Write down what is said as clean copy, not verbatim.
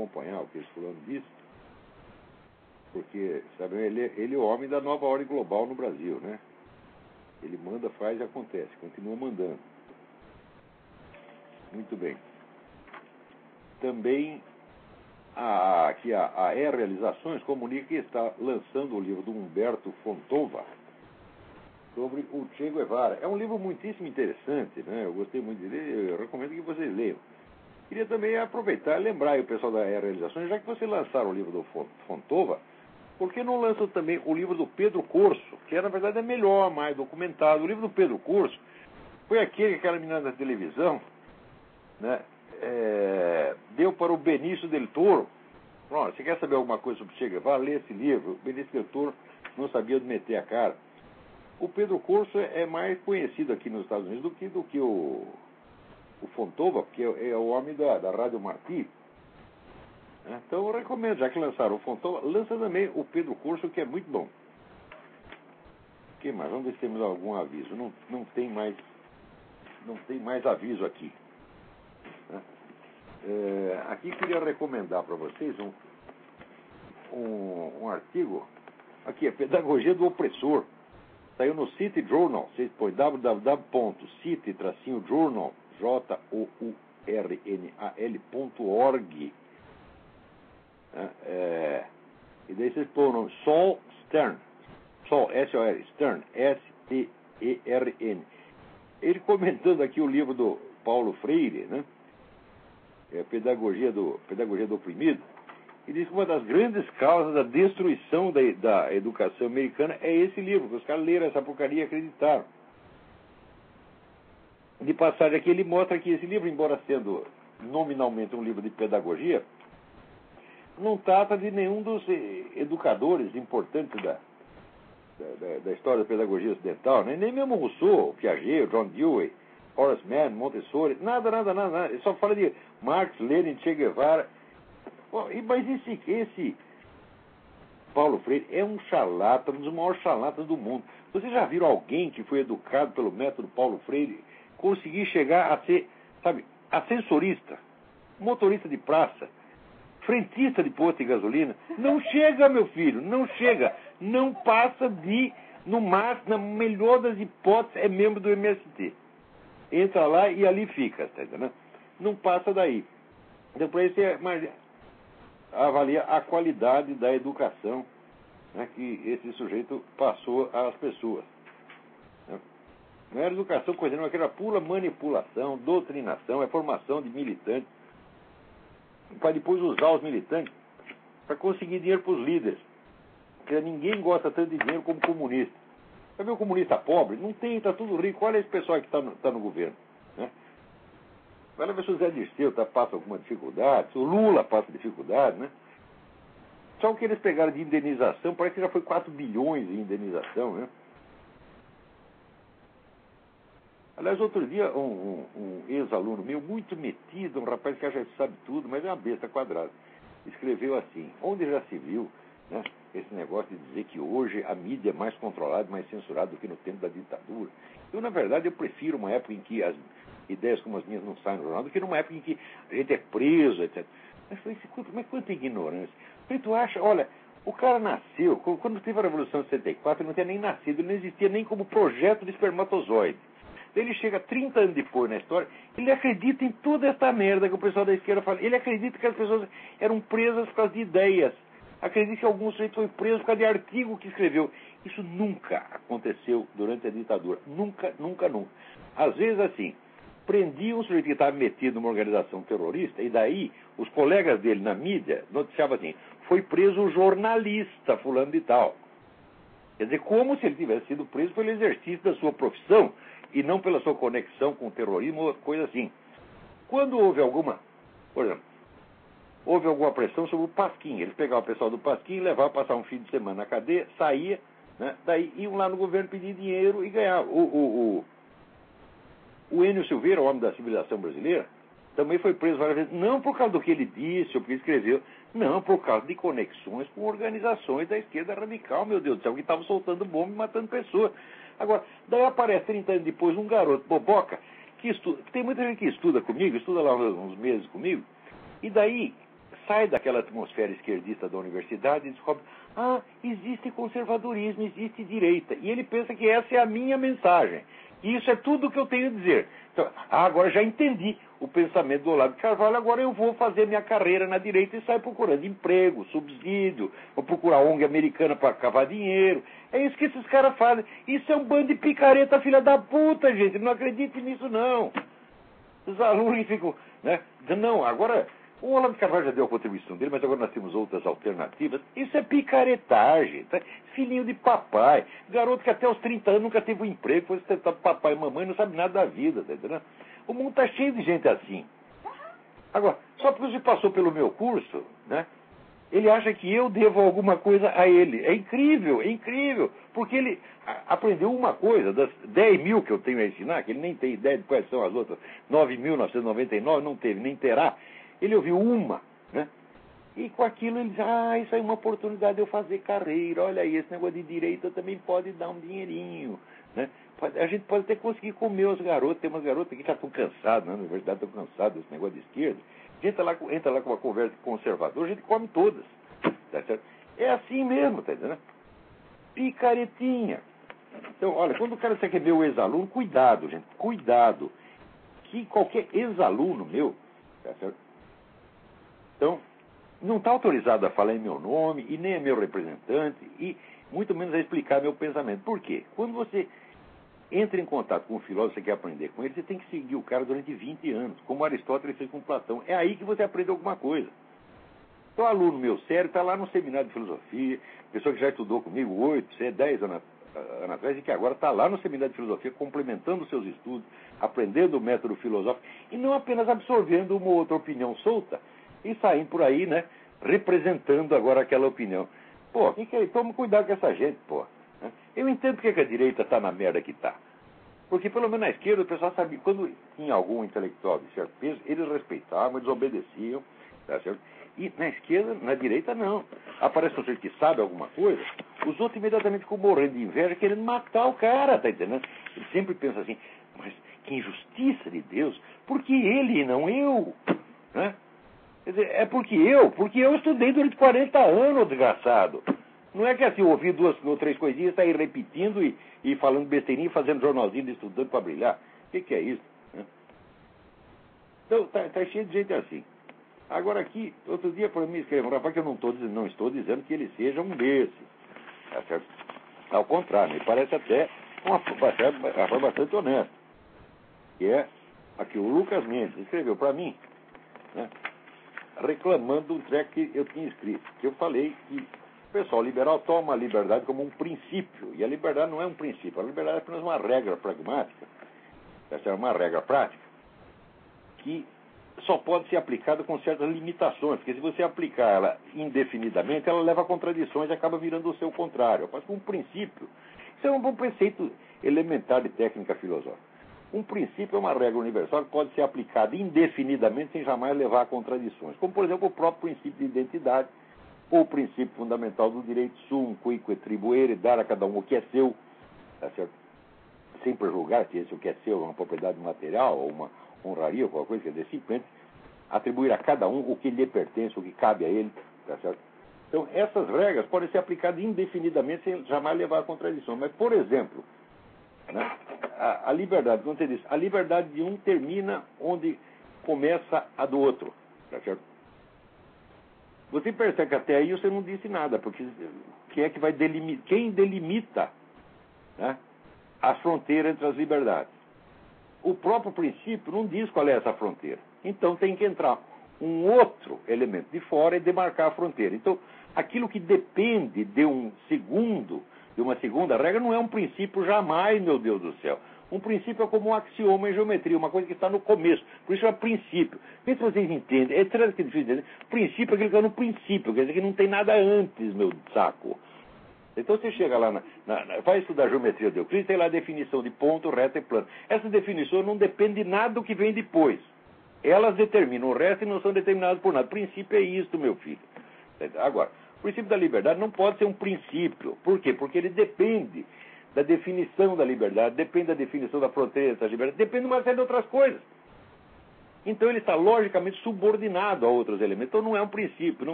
acompanhar o que esse fulano disse, porque, sabe, ele é o homem da nova ordem global no Brasil, né? Ele manda, faz e acontece, continua mandando. Muito bem. Também aqui a E-Realizações comunica que está lançando o livro do Humberto Fontova sobre o Che Guevara. É um livro muitíssimo interessante, né? Eu gostei muito de ler, eu recomendo que vocês leiam. Queria também aproveitar e lembrar aí o pessoal da E-Realizações, já que vocês lançaram o livro do Fontova, por que não lançam também o livro do Pedro Corso, que na verdade é melhor, mais documentado. O livro do Pedro Corso foi aquela menina da televisão, né? Deu para o Benício del Toro. Pronto, você quer saber alguma coisa sobre Che Guevara? Lê esse livro. O Benício del Toro não sabia onde meter a cara. O Pedro Corso é mais conhecido aqui nos Estados Unidos do que o Fontova, porque é o homem da Rádio Martí. Então eu recomendo, já que lançaram o Fontova, lança também o Pedro Corso, que é muito bom. O que mais? Vamos ver se temos algum aviso. Não tem mais aviso aqui. Aqui queria recomendar para vocês um artigo. Aqui, é Pedagogia do Opressor. Saiu no City Journal. Vocês põem www.city-journal, journal.org. E daí vocês põem o nome Sol Stern. Sol, S-O-R, Stern, S-T-E-R-N. Ele comentando aqui o livro do Paulo Freire, né? Pedagogia do Oprimido, e diz que uma das grandes causas da destruição da educação americana é esse livro, que os caras leram essa porcaria e acreditaram. De passagem aqui, ele mostra que esse livro, embora sendo nominalmente um livro de pedagogia, não trata de nenhum dos educadores importantes da história da pedagogia ocidental, né? Nem mesmo Rousseau, Piaget, John Dewey, Horace Mann, Montessori, nada. Ele só fala de Marx, Lenin, Che Guevara. Mas esse Paulo Freire é um charlatão, um dos maiores charlatãs do mundo. Vocês já viram alguém que foi educado pelo método Paulo Freire conseguir chegar a ser, sabe, ascensorista, motorista de praça, frentista de posto de gasolina? Não chega, meu filho, não chega. Não passa no máximo, na melhor das hipóteses, é membro do MST. Entra lá e ali fica, tá entendendo? Não passa daí. Depois você avalia a qualidade da educação, né, que esse sujeito passou às pessoas. Não era educação, coisa não, era pura manipulação, doutrinação, é formação de militantes, para depois usar os militantes para conseguir dinheiro para os líderes. Porque ninguém gosta tanto de dinheiro como comunista. Você vê o comunista pobre? Não tem, está tudo rico. Olha esse pessoal que está no governo, né? Vai ver se o Zé Dirceu passa alguma dificuldade, se o Lula passa dificuldade, né? Só o que eles pegaram de indenização, parece que já foi 4 bilhões de indenização, né? Aliás, outro dia, um ex-aluno meu, muito metido, um rapaz que acha que sabe tudo, mas é uma besta quadrada, escreveu assim: onde já se viu, né, esse negócio de dizer que hoje a mídia é mais controlada, mais censurada do que no tempo da ditadura. Na verdade, eu prefiro uma época em que as ideias como as minhas não saem no jornal do que numa época em que a gente é preso, etc. Mas quanta ignorância. Tu acha, olha, o cara nasceu, quando teve a Revolução de 64, ele não tinha nem nascido, ele não existia nem como projeto de espermatozoide. Ele chega 30 anos depois na história, ele acredita em toda essa merda que o pessoal da esquerda fala. Ele acredita que as pessoas eram presas por causa de ideias. Acredita que algum sujeito foi preso por causa de artigo que escreveu. Isso nunca aconteceu durante a ditadura. Nunca. Às vezes, assim, prendiam um sujeito que estava metido numa organização terrorista, e daí os colegas dele na mídia noticiavam assim: foi preso o jornalista fulano de tal. Quer dizer, como se ele tivesse sido preso pelo exercício da sua profissão e não pela sua conexão com o terrorismo ou coisa assim. Quando houve alguma, por exemplo, houve alguma pressão sobre o Pasquim, eles pegavam o pessoal do Pasquim e levavam passar um fim de semana na cadeia, saía, né, daí iam lá no governo pedir dinheiro e ganhavam. O Enio Silveira, o homem da civilização brasileira, também foi preso várias vezes, não por causa do que ele disse ou porque ele escreveu, não, por causa de conexões com organizações da esquerda radical, meu Deus do céu, que estavam soltando bomba e matando pessoas. Agora, daí aparece 30 anos depois um garoto boboca que estuda, tem muita gente que estuda comigo, estuda lá uns meses comigo, e daí sai daquela atmosfera esquerdista da universidade e descobre, existe conservadorismo, existe direita. E ele pensa que essa é a minha mensagem. E isso é tudo o que eu tenho a dizer. Então, agora já entendi o pensamento do Olavo de Carvalho, agora eu vou fazer minha carreira na direita e sair procurando emprego, subsídio, vou procurar ONG americana para cavar dinheiro. É isso que esses caras fazem. Isso é um bando de picareta, filha da puta, gente. Não acredite nisso, não. Os alunos que ficam, né? Não, agora, o Olavo de Carvalho já deu a contribuição dele, mas agora nós temos outras alternativas. Isso é picaretagem, tá? Filhinho de papai. Garoto que até os 30 anos nunca teve um emprego, foi sustentar papai e mamãe, não sabe nada da vida, tá entendendo? O mundo está cheio de gente assim. Agora, só porque você passou pelo meu curso, né? Ele acha que eu devo alguma coisa a ele. É incrível, porque ele aprendeu uma coisa, das 10 mil que eu tenho a ensinar, que ele nem tem ideia de quais são as outras, 9.999, não teve, nem terá. Ele ouviu uma, né? E com aquilo ele diz, isso aí é uma oportunidade de eu fazer carreira, olha aí, esse negócio de direita também pode dar um dinheirinho, né? A gente pode até conseguir comer os garotos, tem umas garotas que já estão cansadas, na universidade estão cansadas desse negócio de esquerda. A gente entra lá com uma conversa conservadora, a gente come todas, tá certo? É assim mesmo, tá entendendo? Picaretinha. Então, olha, quando o cara quer ver o ex-aluno, cuidado, gente, cuidado. Que qualquer ex-aluno meu, tá certo? Então, não está autorizado a falar em meu nome, e nem é meu representante, e muito menos a explicar meu pensamento. Por quê? Quando você entra em contato com um filósofo, você quer aprender com ele, você tem que seguir o cara durante 20 anos, como Aristóteles fez com Platão. É aí que você aprende alguma coisa. Então, aluno meu sério está lá no seminário de filosofia, pessoa que já estudou comigo 8, 10 anos atrás, e que agora está lá no seminário de filosofia, complementando os seus estudos, aprendendo o método filosófico, e não apenas absorvendo uma ou outra opinião solta, e saindo por aí, né, representando agora aquela opinião. Pô, toma cuidado com essa gente, pô. Eu entendo porque que a direita está na merda que está. Porque, pelo menos na esquerda, o pessoal sabe, quando tinha algum intelectual de certo peso, eles respeitavam, eles obedeciam, tá certo? E na esquerda, na direita, não. Aparece um sujeito que sabe alguma coisa, os outros imediatamente ficam morrendo de inveja, querendo matar o cara, tá entendendo? Ele sempre pensa assim, mas que injustiça de Deus, porque ele e não eu, né? Quer dizer, é porque eu estudei durante 40 anos, desgraçado. Não é que assim, eu ouvi 2 ou 3 coisinhas, sair repetindo e falando besteirinha, fazendo jornalzinho de estudante para brilhar. O que é isso? Né? Então, tá cheio de gente assim. Agora aqui, outro dia para mim escreveu um rapaz que eu não estou dizendo que ele seja um desses. Tá certo? Ao contrário, me parece até uma rapaz bastante honesto. Que é aqui, o Lucas Mendes, escreveu para mim, né, reclamando do treco que eu tinha escrito. Que eu falei que o pessoal liberal toma a liberdade como um princípio. E a liberdade não é um princípio. A liberdade é apenas uma regra pragmática. Essa é uma regra prática que só pode ser aplicada com certas limitações. Porque se você aplicar ela indefinidamente, ela leva a contradições e acaba virando o seu contrário. Mas com um princípio, isso é um bom preceito elementar de técnica filosófica. Um princípio é uma regra universal que pode ser aplicada indefinidamente sem jamais levar a contradições. Como, por exemplo, o próprio princípio de identidade, ou o princípio fundamental do direito sum, quique tribuere, dar a cada um o que é seu, tá certo? Sem prejulgar que esse o que é seu é uma propriedade material, ou uma honraria, ou qualquer coisa, quer dizer, simplesmente atribuir a cada um o que lhe pertence, o que cabe a ele, tá certo? Então, essas regras podem ser aplicadas indefinidamente sem jamais levar a contradição. Mas, por exemplo, né, a liberdade, como você disse, a liberdade de um termina onde começa a do outro, tá certo? Você percebe que até aí você não disse nada, porque quem é que vai delimitar? Quem delimita, né, as fronteiras entre as liberdades? O próprio princípio não diz qual é essa fronteira. Então tem que entrar um outro elemento de fora e demarcar a fronteira. Então, aquilo que depende de uma segunda regra, não é um princípio jamais, meu Deus do céu. Um princípio é como um axioma em geometria, uma coisa que está no começo. Por isso é princípio. Vê se vocês entendem. É difícil de entender. Princípio é aquele que está no princípio, quer dizer que não tem nada antes, meu saco. Então você chega lá, vai estudar geometria de Euclides, tem lá a definição de ponto, reto e plano. Essa definição não depende de nada do que vem depois. Elas determinam o resto e não são determinadas por nada. O princípio é isto, meu filho. Agora, o princípio da liberdade não pode ser um princípio. Por quê? Porque ele depende da definição da liberdade, depende da definição da fronteira da liberdade, depende de uma série de outras coisas. Então ele está logicamente subordinado a outros elementos. Então não é um princípio.